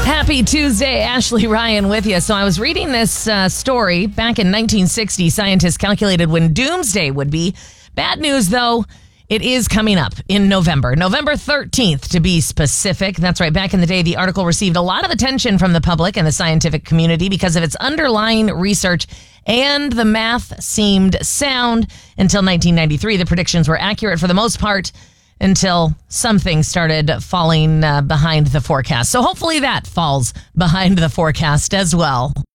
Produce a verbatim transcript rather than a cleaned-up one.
Happy Tuesday, Ashley Ryan with you. So I was reading this uh, story back in nineteen sixty. Scientists calculated when doomsday would be. Bad news, though, it is coming up in November. November thirteenth, to be specific. That's right. Back in the day, the article received a lot of attention from the public and the scientific community because of its underlying research, and the math seemed sound until nineteen ninety-three. The predictions were accurate for the most part, until something started falling uh, behind the forecast. So hopefully that falls behind the forecast as well.